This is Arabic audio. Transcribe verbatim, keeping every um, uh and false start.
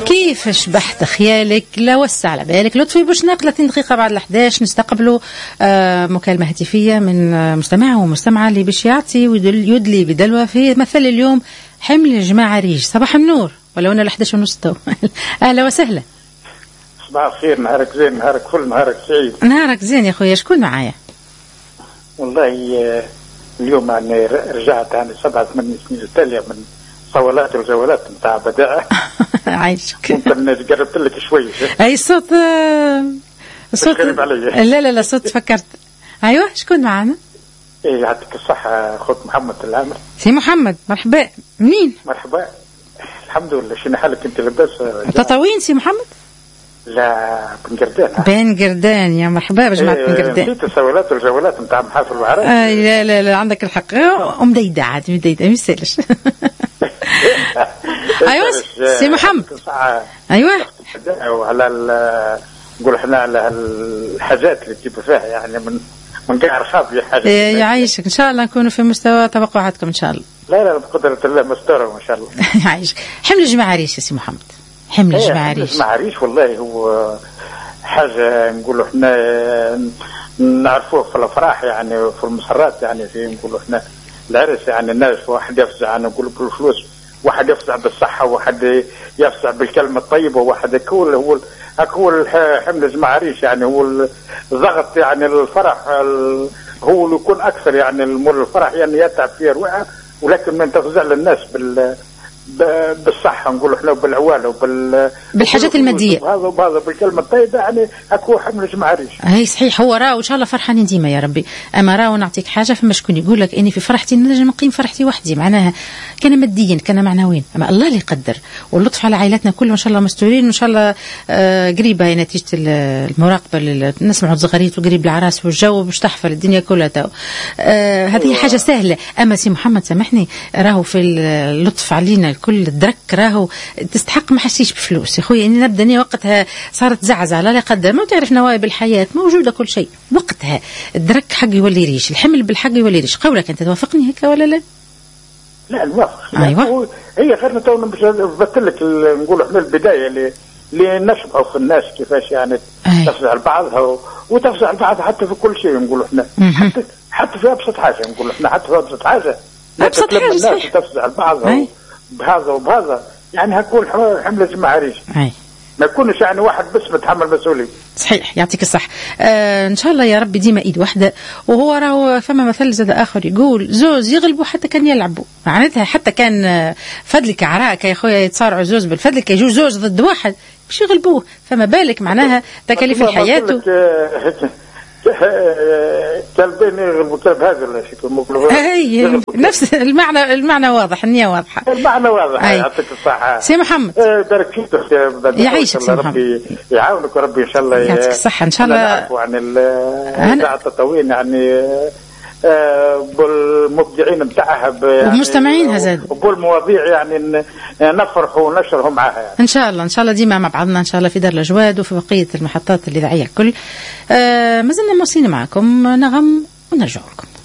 كيف شبحت خيالك؟ لا وسع على بالك لطفي بوشنا. ثلاثين دقيقة بعد الأحداش نستقبلوا آه مكالمة هاتفية من آه مستمع ومستمعة اللي باش يعطي ويدلي بدلوة في مثل اليوم حمل جماعة ريج. صباح النور ولو أنا الأحداش ونص تو. أهلا وسهلا. صباح الخير، نهارك زين، نهارك فل، نهارك سعيد. نهارك زين يا خويا. شكون معايا؟ والله اليوم يعني رجعت يعني سبعة ثمان سنين تالية من صولات والجولات نتاع بدائع. عايشك. ممكن قربت لك شوي. أي صوت صوت لا لا لا صوت فكرت. أيوة شكون معانا؟ إيه يعطيك الصحة أخوك محمد العامر. سي محمد مرحبا. منين؟ مرحبا. الحمد لله. شنو حالك أنت لاباس؟ تطاوين سي محمد؟ لا بن قردان. بن قردان يا مرحبا بجماعة بن قردان. نسيت الصولات والجولات نتاع محافل البحرين. آه لا لا لا عندك الحق. مديدة عاد مديدة ميسالش. أيوة سي محمد. أيوة. وعلى نقول احنا على الحاجات اللي تجيب فيها يعني من من قاع رخاب حاجة. يعيشك إن شاء الله نكونوا في مستوى توقعاتكم إن شاء الله. لا لا بقدرة الله مستورة ما شاء الله. يعيشك. حمل الجماعة ريش يا سي محمد. حمل الجماعة ريش. الجماعة ريش والله هو حاجة نقولوا احنا نعرفوه في الأفراح يعني في المسرات يعني في نقولوا احنا العرس يعني الناس واحد يفزع أنا نقول بالفلوس، واحد يفزع بالصحة، واحد يفزع بالكلمة الطيبة، واحد كل هو هو حمل الجماعة ريش يعني هو الضغط يعني الفرح هو اللي يكون أكثر يعني المر الفرح يعني يتعب فيه روعة، ولكن من تفزع للناس بال بالصحة نقول احنا بالعوالة وبال بالحاجات المادية هذا وهذا بالكلمة الطيبة يعني هكو حمل جماعة ريش. هي صحيح هو راه وإن شاء الله فرحانين ديما يا ربي. أما راه نعطيك حاجة فما شكون يقول لك إني في فرحتي نجم نقيم فرحتي وحدي معناها كان ماديا كان معنويا، أما الله اللي يقدر واللطف على عائلتنا كلهم إن شاء الله مستورين وإن شاء الله آه قريبة نتيجة المراقبة نسمعوا الزغاريت وقريب العراس والجو باش تحفل الدنيا كلها تو. آه هذه حاجة سهلة. أما سي محمد سامحني راهو في اللطف علينا كل الدرك راهو تستحق ما حسيش بفلوس يا خويا. اني نبدا وقتها صارت زعزعه لا قدر ما تعرف نوائب الحياه موجوده كل شيء وقتها الدرك حق يولي ريش الحمل بالحق يولي ريش. قولك انت توافقني هيك ولا لا؟ لا نوافق. ايوه هي خيرنا تو باش نثبت لك نقول احنا البدايه اللي اللي نشبعوا في الناس كيفاش يعني تفزع لبعضها وتفزع لبعضها حتى في كل شيء نقول احنا حتى حتى في ابسط حاجه نقول احنا حتى في ابسط حاجه ابسط حاجه الناس تفزع لبعضها بهذا وبهذا يعني هكون حملة جماعة ريش ما يكونش يعني واحد بس متحمل مسؤولية. صحيح يعطيك الصح. آه ان شاء الله يا ربي ديما ايد واحده. وهو راهو فما مثل زاد اخر يقول زوز يغلبوا حتى كان يلعبوا معناتها حتى كان فضلك عراك يا خويا يتصارعوا زوز بالفضلك يجوا زوز ضد واحد باش يغلبوه فما بالك معناها تكاليف الحياه كلبين يغلبوا كلب هذا ولا شيء. هي نفس المعنى المعنى واضح النية واضحة المعنى واضح. يعطيك الصحة سي محمد. بارك فيك يعيشك سي محمد. ربي يعاونك وربي إن شاء الله يعطيك الصحة إن شاء الله. نعرفوا عن الإذاعة التطاوين يعني بالمبدعين بتاعها ومستمعينها زاد وبالمواضيع يعني نفرحوا ونشرهم معها يعني. ان شاء الله ان شاء الله ديما مع بعضنا ان شاء الله في دار الأجواد وفي بقيه المحطات الاذاعيه الكل. آه ما زلنا موصين معكم نغم ونرجع لكم.